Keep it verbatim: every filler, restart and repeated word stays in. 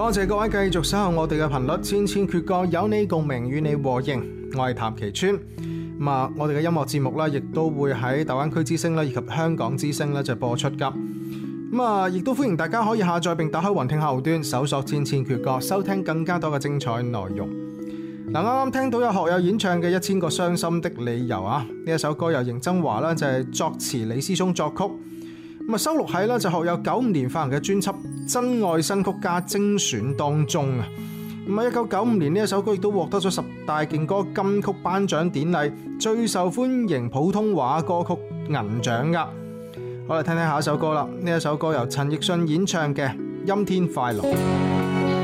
多謝各位繼續守候我哋嘅頻率，千千闕歌有你共鳴，與你和應。我係譚其川。咁啊，我哋嘅音樂節目啦，亦都會喺大灣區之聲啦，以及香港之聲咧就播出噶。咁啊，亦都歡迎大家可以下載並打開雲聽客戶端，搜索千千闕歌，收聽更加多嘅精彩內容。嗱，啱啱聽到有學友演唱嘅《一千個傷心的理由》啊，呢一首歌由邢曾華啦就係作詞，李思聰作曲，咁啊收錄喺啦就學友九五年發行嘅專輯《真愛新曲加精選》當中啊。咁啊，一九九五年呢一首歌亦都獲得咗十大勁歌金曲頒獎典禮最受歡迎普通話歌曲銀獎噶。我哋聽聽下一首歌啦，呢一首歌由陳奕迅演唱嘅《陰天快樂》。